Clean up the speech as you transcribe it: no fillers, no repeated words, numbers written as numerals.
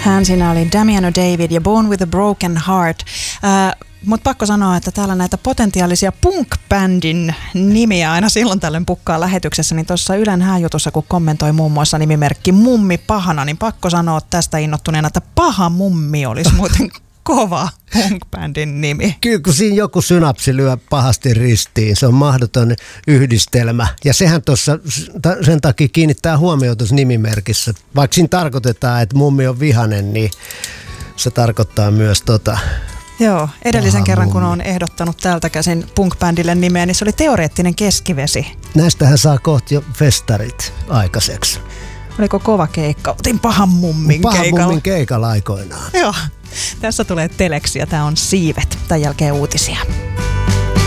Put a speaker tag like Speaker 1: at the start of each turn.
Speaker 1: Hän siinä oli Damiano David ja Born with a Broken Heart. Mutta pakko sanoa, että täällä näitä potentiaalisia punk-bändin nimiä aina silloin tällöin pukkaa lähetyksessä, niin tuossa Ylen hääjutussa, kun kommentoi muun muassa nimimerkki Mummi Pahana, niin pakko sanoa tästä innottuneena, että Paha Mummi olisi muuten kova punk-bändin nimi.
Speaker 2: Kyllä, kun siinä joku synapsi lyö pahasti ristiin, se on mahdoton yhdistelmä. Ja sehän tuossa sen takia kiinnittää huomiota tuossa nimimerkissä. Vaikka siinä tarkoitetaan, että mummi on vihanen, niin se tarkoittaa myös
Speaker 1: Joo, edellisen kerran kun on ehdottanut täältä käsin punk-bändille nimeä, niin se oli Teoreettinen keskivesi.
Speaker 2: Näistähän saa kohta jo festarit aikaiseksi.
Speaker 1: Oliko kova keikka? Otin Pahan Mummin keikalla.
Speaker 2: Pahan Mummin keikalla aikoinaan.
Speaker 1: Joo, tässä tulee teleksi ja tämä on Siivet. Tämän jälkeen uutisia.